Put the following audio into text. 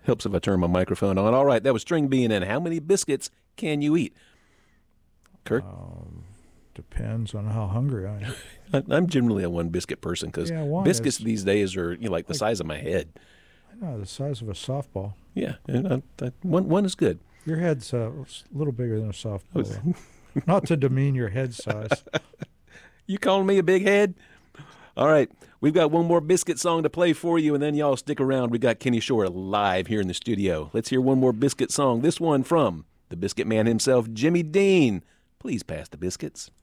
Helps if I turn my microphone on. All right, that was string bean. And how many biscuits can you eat? Kirk? Depends on how hungry I am. I'm generally a one biscuit person because biscuits these days are like the size of my head. I know, the size of a softball. Yeah, and one is good. Your head's a little bigger than a softball. Not to demean your head size. You calling me a big head? All right, we've got one more biscuit song to play for you, and then y'all stick around. We got Kenny Shore live here in the studio. Let's hear one more biscuit song. This one from the Biscuit Man himself, Jimmy Dean. Please pass the biscuits.